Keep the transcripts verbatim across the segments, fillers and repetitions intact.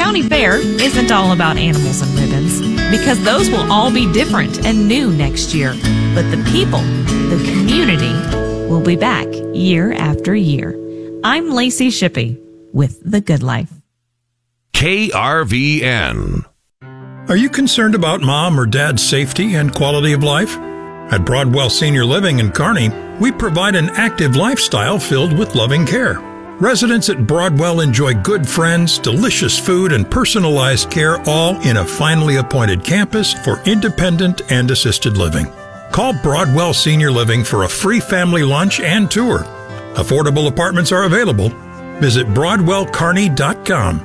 County Fair isn't all about animals and ribbons, because those will all be different and new next year. But the people, the community, will be back year after year. I'm Lacey Shippey with The Good Life. K R V N. Are you concerned about mom or dad's safety and quality of life? At Broadwell Senior Living in Kearney, we provide an active lifestyle filled with loving care. Residents at Broadwell enjoy good friends, delicious food, and personalized care, all in a finely appointed campus for independent and assisted living. Call Broadwell Senior Living for a free family lunch and tour. Affordable apartments are available. Visit broadwell kearney dot com.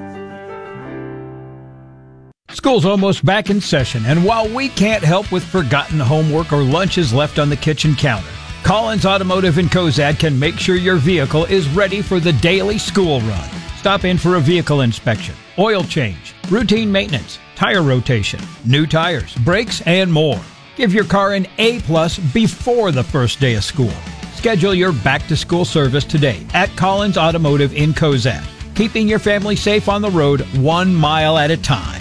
School's almost back in session, and while we can't help with forgotten homework or lunches left on the kitchen counter, Collins Automotive in Cozad can make sure your vehicle is ready for the daily school run. Stop in for a vehicle inspection, oil change, routine maintenance, tire rotation, new tires, brakes, and more. Give your car an A-plus before the first day of school. Schedule your back-to-school service today at Collins Automotive in Cozad, keeping your family safe on the road one mile at a time.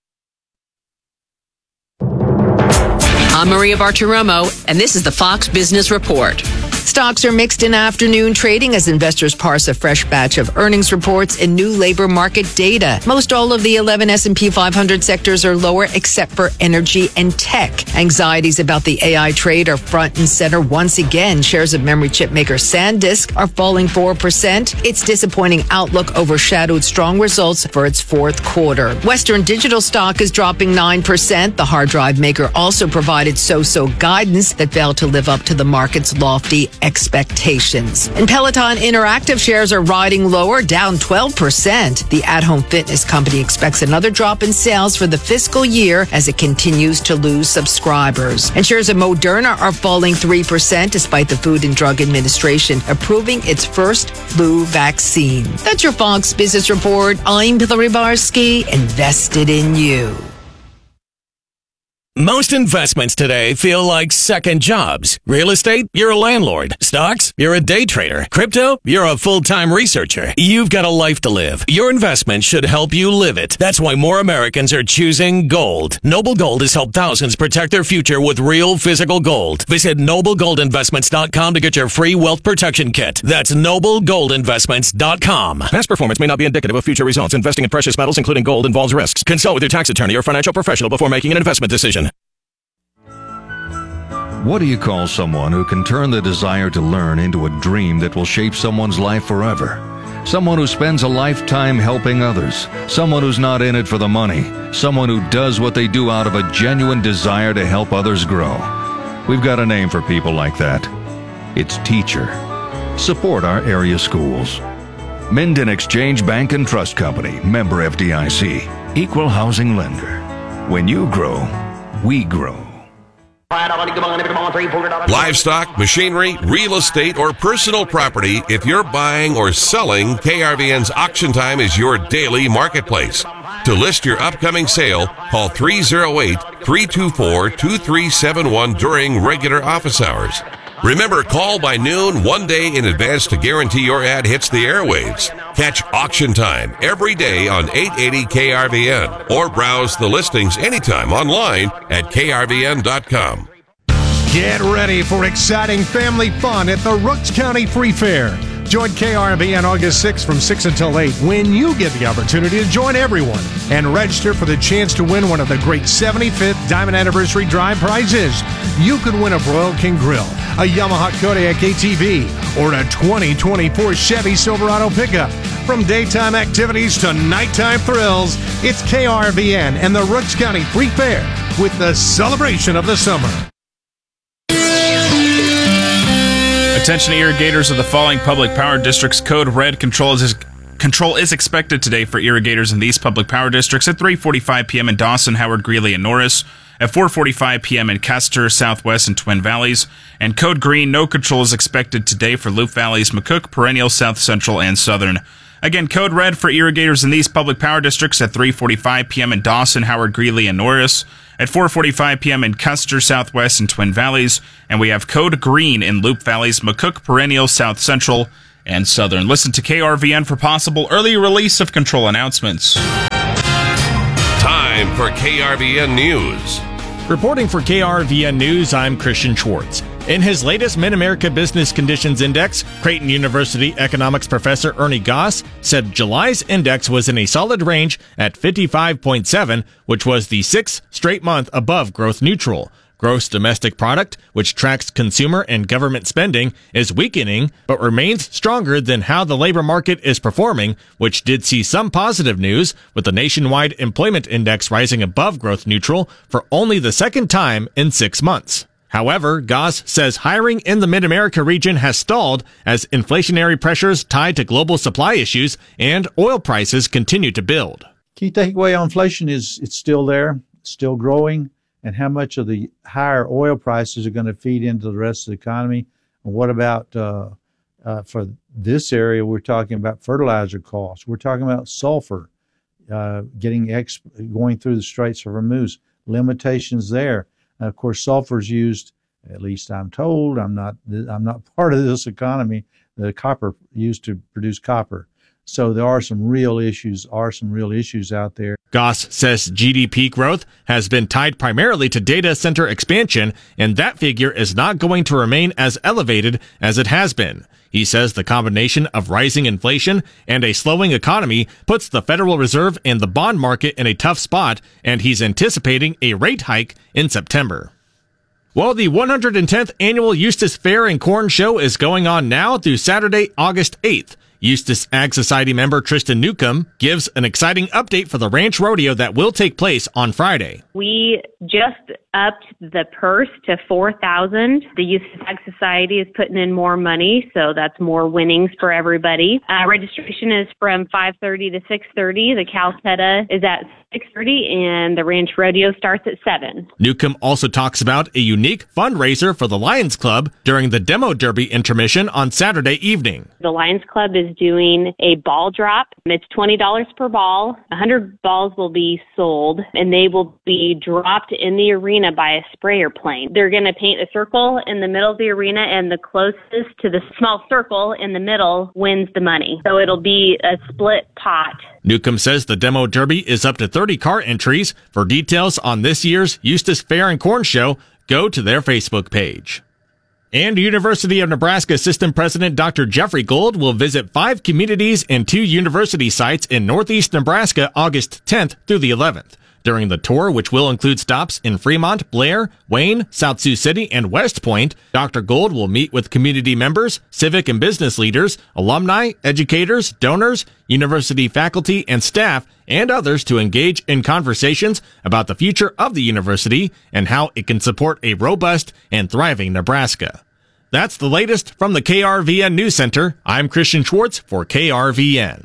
I'm Maria Bartiromo, and this is the Fox Business Report. Stocks are mixed in afternoon trading as investors parse a fresh batch of earnings reports and new labor market data. Most all of the eleven S and P five hundred sectors are lower except for energy and tech. Anxieties about the A I trade are front and center once again. Shares of memory chip maker SanDisk are falling four percent. Its disappointing outlook overshadowed strong results for its fourth quarter. Western Digital stock is dropping nine percent. The hard drive maker also provided so-so guidance that failed to live up to the market's lofty expectations. And Peloton Interactive shares are riding lower, down twelve percent. The at-home fitness company expects another drop in sales for the fiscal year as it continues to lose subscribers. And shares of Moderna are falling three percent despite the Food and Drug Administration approving its first flu vaccine. That's your Fox Business Report. I'm Hillary Barsky, invested in you. Most investments today feel like second jobs. Real estate, you're a landlord. Stocks, you're a day trader. Crypto, you're a full-time researcher. You've got a life to live. Your investment should help you live it. That's why more Americans are choosing gold. Noble Gold has helped thousands protect their future with real physical gold. Visit noble gold investments dot com to get your free wealth protection kit. That's noble gold investments dot com. Past performance may not be indicative of future results. Investing in precious metals, including gold, involves risks. Consult with your tax attorney or financial professional before making an investment decision. What do you call someone who can turn the desire to learn into a dream that will shape someone's life forever? Someone who spends a lifetime helping others. Someone who's not in it for the money. Someone who does what they do out of a genuine desire to help others grow. We've got a name for people like that. It's teacher. Support our area schools. Minden Exchange Bank and Trust Company, member F D I C, equal housing lender. When you grow, we grow. Livestock, machinery, real estate, or personal property, if you're buying or selling, K R V N's Auction Time is your daily marketplace. To list your upcoming sale, call three oh eight, three two four, two three seven one during regular office hours. Remember, call by noon one day in advance to guarantee your ad hits the airwaves. Catch Auction Time every day on eight eighty K R V N or browse the listings anytime online at K R V N dot com. Get ready for exciting family fun at the Rooks County Free Fair. Join K R V N August sixth from six until eight when you get the opportunity to join everyone and register for the chance to win one of the great seventy-fifth Diamond Anniversary Drive prizes. You could win a Broil King Grill, a Yamaha Kodiak A T V, or a twenty twenty-four Chevy Silverado pickup. From daytime activities to nighttime thrills, it's K R V N and the Rooks County Free Fair with the celebration of the summer. Attention irrigators of the following public power districts. Code red. Control is control is expected today for irrigators in these public power districts at three forty-five p.m. in Dawson, Howard, Greeley, and Norris, at four forty-five p.m. in Kester, Southwest, and Twin Valleys. And code green. No control is expected today for Loup Valleys, McCook, Perennial, South Central, and Southern. Again, code red for irrigators in these public power districts at three forty-five p.m. in Dawson, Howard, Greeley, and Norris, at four forty-five p.m. in Custer, Southwest, and Twin Valleys. And we have code green in Loup Valleys, McCook, Perennial, South Central, and Southern. Listen to K R V N for possible early release of control announcements. Time for K R V N News. Reporting for K R V N News, I'm Christian Schwartz. In his latest Mid-America Business Conditions Index, Creighton University economics professor Ernie Goss said July's index was in a solid range at fifty-five point seven, which was the sixth straight month above growth neutral. Gross domestic product, which tracks consumer and government spending, is weakening, but remains stronger than how the labor market is performing, which did see some positive news, with the nationwide employment index rising above growth neutral for only the second time in six months. However, Goss says hiring in the Mid-America region has stalled as inflationary pressures tied to global supply issues and oil prices continue to build. Key takeaway on inflation is it's still there, it's still growing. And how much of the higher oil prices are going to feed into the rest of the economy? And what about uh, uh, for this area? We're talking about fertilizer costs. We're talking about sulfur uh, getting ex- going through the Straits of Hormuz. Limitations there. And of course, sulfur is used. At least I'm told. I'm not. I'm not part of this economy. The copper used to produce copper. So there are some real issues, are some real issues out there. Goss says G D P growth has been tied primarily to data center expansion, and that figure is not going to remain as elevated as it has been. He says the combination of rising inflation and a slowing economy puts the Federal Reserve and the bond market in a tough spot, and he's anticipating a rate hike in September. Well, the one hundred tenth Annual Eustis Fair and Corn Show is going on now through Saturday, August eighth. Eustis Ag Society member Tristan Newcomb gives an exciting update for the ranch rodeo that will take place on Friday. We just upped the purse to four thousand dollars. The Eustis Ag Society is putting in more money, so that's more winnings for everybody. Uh, registration is from five thirty to six thirty. The Calcutta is at six thirty, and the ranch rodeo starts at seven. Newcomb also talks about a unique fundraiser for the Lions Club during the Demo Derby intermission on Saturday evening. The Lions Club is doing a ball drop. It's twenty dollars per ball. one hundred balls will be sold, and they will be dropped in the arena by a sprayer plane. They're going to paint a circle in the middle of the arena, and the closest to the small circle in the middle wins the money. So it'll be a split pot. Newcomb says the Demo Derby is up to thirty car entries. For details on this year's Eustis Fair and Corn Show, go to their Facebook page. And University of Nebraska Assistant President Doctor Jeffrey Gold will visit five communities and two university sites in northeast Nebraska August tenth through the eleventh. During the tour, which will include stops in Fremont, Blair, Wayne, South Sioux City, and West Point, Doctor Gold will meet with community members, civic and business leaders, alumni, educators, donors, university faculty and staff, and others to engage in conversations about the future of the university and how it can support a robust and thriving Nebraska. That's the latest from the K R V N News Center. I'm Christian Schwartz for K R V N.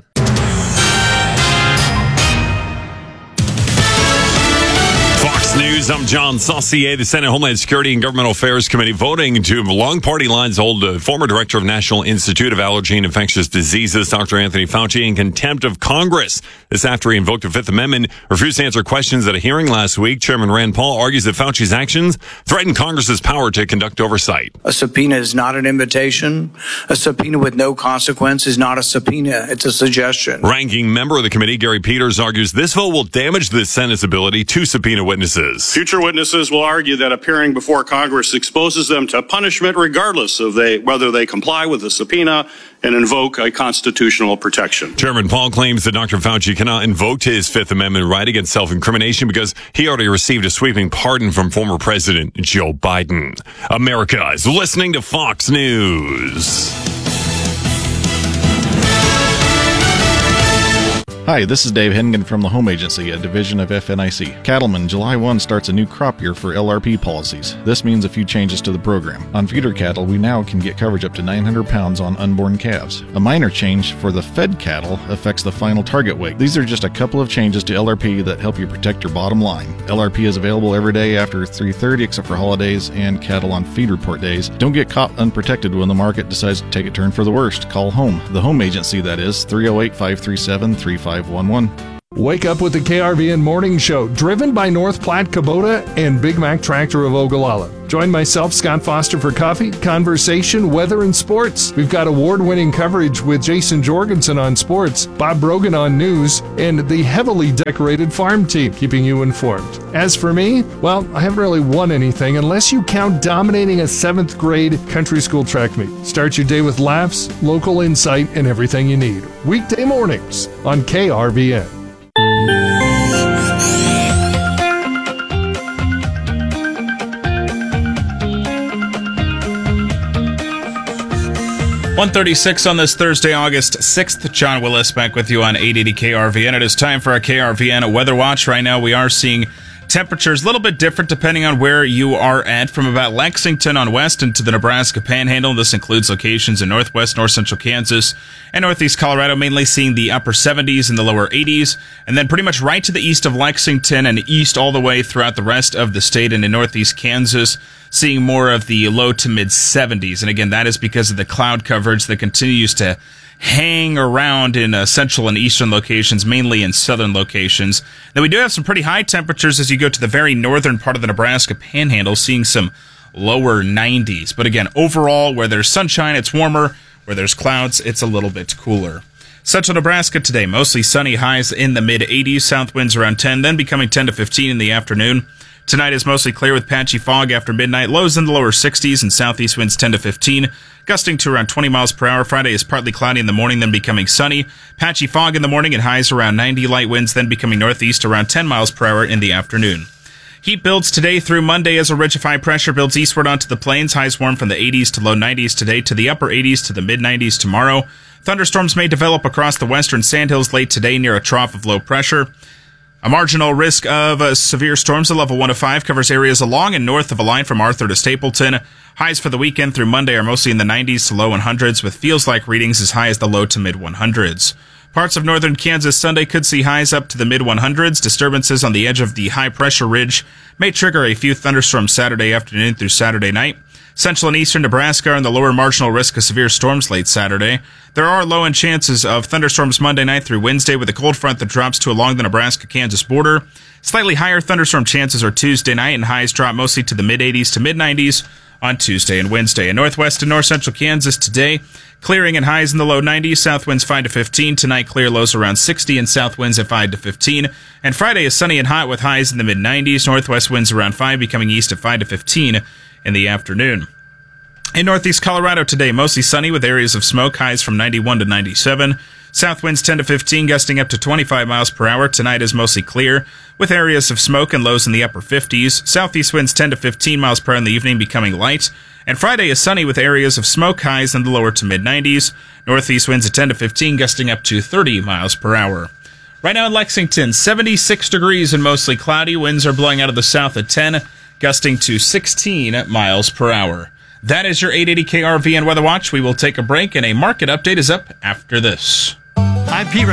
Fox News, I'm John Saucier. The Senate Homeland Security and Governmental Affairs Committee voting to long party lines hold uh, former director of National Institute of Allergy and Infectious Diseases, Doctor Anthony Fauci, in contempt of Congress. This after he invoked the Fifth Amendment, refused to answer questions at a hearing last week. Chairman Rand Paul argues that Fauci's actions threaten Congress's power to conduct oversight. A subpoena is not an invitation. A subpoena with no consequence is not a subpoena. It's a suggestion. Ranking member of the committee, Gary Peters, argues this vote will damage the Senate's ability to subpoena witnesses. Future witnesses will argue that appearing before Congress exposes them to punishment regardless of they, whether they comply with the subpoena and invoke a constitutional protection. Chairman Paul claims that Doctor Fauci cannot invoke his Fifth Amendment right against self-incrimination because he already received a sweeping pardon from former President Joe Biden. America is listening to Fox News. Hi, this is Dave Hennigan from the Home Agency, a division of F N I C. Cattlemen, July first starts a new crop year for L R P policies. This means a few changes to the program. On feeder cattle, we now can get coverage up to nine hundred pounds on unborn calves. A minor change for the fed cattle affects the final target weight. These are just a couple of changes to L R P that help you protect your bottom line. L R P is available every day after three thirty except for holidays and cattle on feed report days. Don't get caught unprotected when the market decides to take a turn for the worst. Call home. The Home Agency, that is, three oh eight, five three seven, three five one one. Wake up with the K R V N Morning Show, driven by North Platte Kubota and Big Mac Tractor of Ogallala. Join myself, Scott Foster, for coffee, conversation, weather, and sports. We've got award-winning coverage with Jason Jorgensen on sports, Bob Brogan on news, and the heavily decorated farm team keeping you informed. As for me, well, I haven't really won anything unless you count dominating a seventh grade country school track meet. Start your day with laughs, local insight, and everything you need. Weekday mornings on K R V N. one thirty-six on this Thursday, August sixth. John Willis back with you on eight eighty K R V N. It is time for our K R V N Weather Watch. Right now we are seeing temperatures a little bit different depending on where you are at, from about Lexington on west into the Nebraska Panhandle. This includes locations in northwest, north central Kansas, and northeast Colorado, mainly seeing the upper seventies and the lower eighties, and then pretty much right to the east of Lexington and east all the way throughout the rest of the state and in northeast Kansas, seeing more of the low to mid seventies. And again, that is because of the cloud coverage that continues to hang around in uh, central and eastern locations, mainly in southern locations. Now, we do have some pretty high temperatures as you go to the very northern part of the Nebraska Panhandle, seeing some lower nineties. But again, overall, where there's sunshine, it's warmer. Where there's clouds, it's a little bit cooler. Central Nebraska today, mostly sunny, highs in the mid eighties, south winds around ten, then becoming ten to fifteen in the afternoon. Tonight is mostly clear with patchy fog after midnight, lows in the lower sixties, and southeast winds ten to fifteen, gusting to around twenty miles per hour. Friday is partly cloudy in the morning, then becoming sunny. Patchy fog in the morning and highs around ninety, light winds then becoming northeast around ten miles per hour in the afternoon. Heat builds today through Monday as a ridge of high pressure builds eastward onto the plains. Highs warm from the eighties to low nineties today to the upper eighties to the mid nineties tomorrow. Thunderstorms may develop across the western sandhills late today near a trough of low pressure. A marginal risk of uh, severe storms at level one to five covers areas along and north of a line from Arthur to Stapleton. Highs for the weekend through Monday are mostly in the nineties to low one hundreds, with feels like readings as high as the low to mid one hundreds. Parts of northern Kansas Sunday could see highs up to the mid one hundreds. Disturbances on the edge of the high pressure ridge may trigger a few thunderstorms Saturday afternoon through Saturday night. Central and eastern Nebraska are in the lower marginal risk of severe storms late Saturday. There are low-end chances of thunderstorms Monday night through Wednesday with a cold front that drops to along the Nebraska-Kansas border. Slightly higher thunderstorm chances are Tuesday night, and highs drop mostly to the mid eighties to mid nineties on Tuesday and Wednesday. In northwest and north central Kansas today, clearing and highs in the low nineties, south winds five to fifteen. Tonight, clear, lows around sixty, and south winds at five to fifteen. And Friday is sunny and hot with highs in the mid nineties, northwest winds around five, becoming east at five to fifteen in the afternoon. In northeast Colorado today, mostly sunny with areas of smoke, highs from ninety-one to ninety-seven. South winds ten to fifteen, gusting up to twenty-five miles per hour. Tonight is mostly clear with areas of smoke and lows in the upper fifties. Southeast winds ten to fifteen miles per hour in the evening, becoming light. And Friday is sunny with areas of smoke, highs in the lower to mid nineties. Northeast winds at ten to fifteen, gusting up to thirty miles per hour. Right now in Lexington, seventy-six degrees and mostly cloudy. Winds are blowing out of the south at ten, gusting to sixteen miles per hour. That is your eight eighty K R V N Weather Watch. We will take a break, and a market update is up after this. I'm Pete